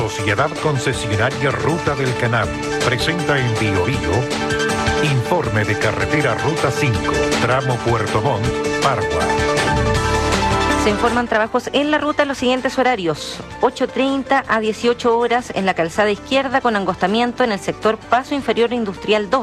Sociedad Concesionaria Ruta del Canal presenta en Bio Bio informe de carretera Ruta 5, tramo Puerto Montt, Pargua. Se informan trabajos en la ruta en los siguientes horarios: 8:30 a 18 horas en la calzada izquierda con angostamiento en el sector Paso Inferior Industrial 2.